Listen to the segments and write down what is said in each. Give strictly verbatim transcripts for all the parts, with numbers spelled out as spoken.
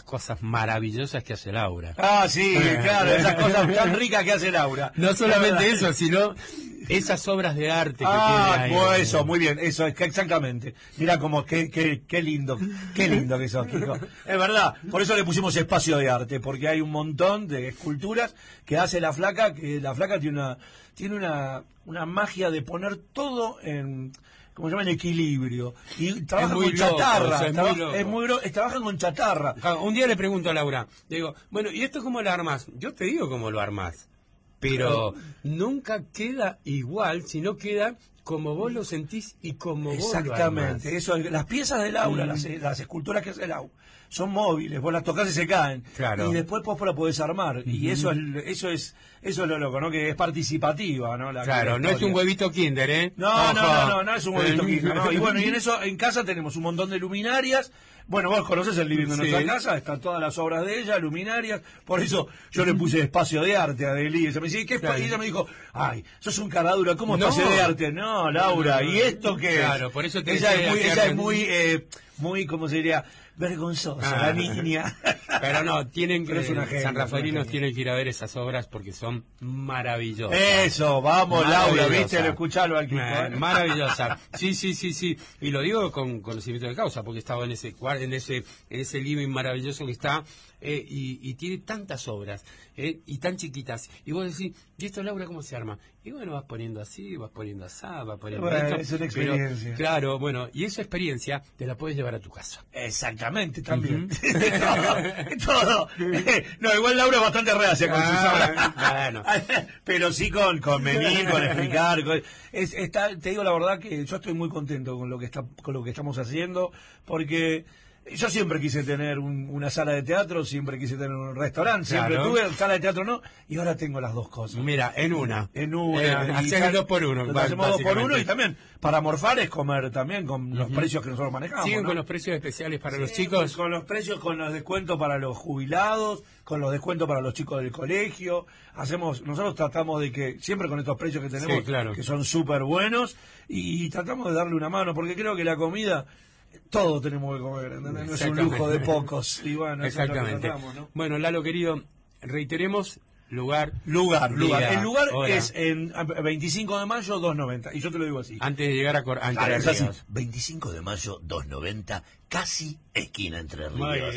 cosas maravillosas que hace Laura. Ah, sí, claro, esas cosas tan ricas que hace Laura. No solamente eso, sino esas obras de arte que ah, tiene ahí. Bueno, eso, muy bien, eso es que exactamente. Mira como qué, qué, qué lindo, qué lindo que sos, Kiko. Es verdad, por eso le pusimos espacio de arte, porque hay un montón de esculturas que hace la flaca, que la flaca tiene una, tiene una, una magia de poner todo en, como se llama, en equilibrio. Y trabaja con loco, chatarra, es traba- muy loco. es muy gro- es- trabajan con chatarra. Un día le pregunto a Laura, le digo, bueno, ¿y esto cómo lo armás? Yo te digo cómo lo armás, pero nunca queda igual, sino queda como vos lo sentís y como vos lo Exactamente, armás. eso, las piezas de Laura, Mm. las, las esculturas que hace Laura, son móviles, vos las tocás y se caen, Claro. y después vos la podés armar, y Ujú. eso es, eso es, eso es lo loco, ¿no? Que es participativa, ¿no? La, Claro, la no es historia. un huevito Kinder, ¿eh? No, Ojo. no, no, no, no es un huevito Eh, Kinder, ¿no? Y bueno, y en eso, en casa tenemos un montón de luminarias. Bueno, vos conocés el living de Sí. nuestra casa, están todas las obras de ella, luminarias, por eso yo le puse espacio de arte a Deli. Ella me dice, ¿qué es? Claro. Y ella me dijo, ay, sos un caradura, ¿cómo No. espacio de arte? No, Laura, ¿y esto qué es? Claro, por eso te ella decía es muy, que ella es arren- muy, eh, muy, ¿cómo se diría? Vergonzosa, Ah. la niña. Pero no, tienen Pero que, es una genia, San Rafaelinos es una tienen que ir a ver esas obras porque son maravillosas. Eso, vamos, Laura, Maravillosa. viste, lo escuchalo al Kiko, Eh, ¿eh? Maravillosa. Sí, sí, sí, sí. Y lo digo con conocimiento de causa, porque estaba en ese cuar- en ese, en ese living maravilloso que está, eh, y, y tiene tantas obras, eh, y tan chiquitas. Y vos decís, ¿y esto, Laura, cómo se arma? Y bueno, vas poniendo así, vas poniendo así, vas poniendo Bueno, esto. es una pero, experiencia. claro, bueno, y esa experiencia te la puedes llevar a tu casa. Exactamente, también. todo, todo. No, igual Laura es bastante reacia con sus Ah, obras. bueno. Pero sí con, con venir, con explicar. Con, es, está, te digo la verdad que yo estoy muy contento con lo que está, con lo que estamos haciendo, porque yo siempre quise tener un- una sala de teatro, siempre quise tener un restaurante, siempre Claro. tuve sala de teatro, no, y ahora tengo las dos cosas. Mira, en una. En una. Eh, y hacer tal- dos por uno. lo ba- hacemos dos por uno básicamente. y también para morfar es comer también con los precios que nosotros manejamos. Siguen ¿no? con los precios especiales para los Sí, chicos. con los precios, con los descuentos para los jubilados, con los descuentos para los chicos del colegio. Hacemos, nosotros tratamos de que, siempre con estos precios que tenemos, Sí, claro. que son súper buenos, y, y tratamos de darle una mano, porque creo que la comida, todo tenemos que comer, ¿entendés? No es un lujo de pocos. Y bueno, eso es lo que Exactamente. tratamos, ¿no? Bueno, Lalo querido, reiteremos lugar. Lugar, lugar. día, El lugar hora. es en veinticinco de mayo, dos noventa. Y yo te lo digo así. Antes de llegar a, Cor- a Entre Claro, es así. Ríos. veinticinco de mayo, doscientos noventa, casi esquina Entre Muy Ríos.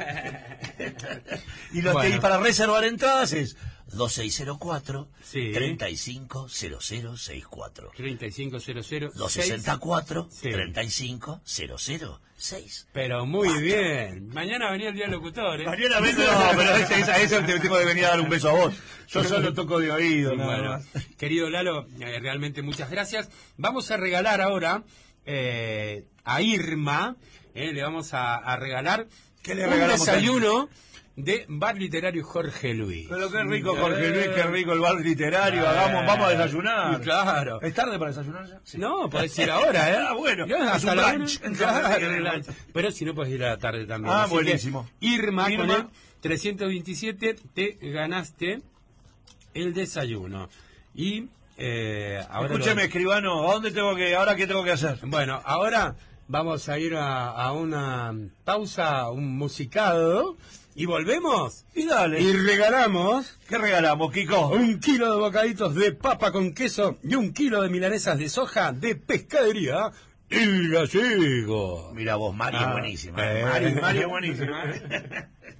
bien. Y, los Bueno. y para reservar entradas es dos seis cero cuatro, Sí. treinta y cinco cero cero sesenta y cuatro. treinta y cinco cero cero dos seis. sesenta y cuatro, Sí. treinta y cinco cero cero seis. Pero muy bien. Mañana venía el día del locutor, ¿eh? Mariana, ves, no, pero ese, ese, ese te tengo que venir a dar un beso a vos. Yo solo toco de oído, nada Bueno, más. querido Lalo, eh, realmente muchas gracias. Vamos a regalar ahora eh, a Irma, eh, le vamos a, a regalar ¿Qué le un regalamos a desayuno de Bar Literario Jorge Luis. Pero qué rico, Jorge Luis, qué rico el bar literario. Hagamos, vamos a desayunar. Y claro. ¿Es tarde para desayunar ya? Sí. No, podés ir ahora, ¿eh? Ah, bueno, Ya, es hasta un la brunch, una. entonces. Claro, el lunch. Pero si no, puedes ir a la tarde también. Ah, Así que, buenísimo. Irma, Irma. con el trescientos veintisiete te ganaste el desayuno. Y eh, ahora... Escúcheme, lo- escribano, ¿a dónde tengo que, ahora qué tengo que hacer? Bueno, ahora vamos a ir a, a una pausa, un musicado, y volvemos. Y dale. Y regalamos ¿Qué regalamos, Kiko? un kilo de bocaditos de papa con queso y un kilo de milanesas de soja de pescadería El Gallego. Mira vos, Mari, Ah, es buenísima. eh. Mari, Mari es buenísima.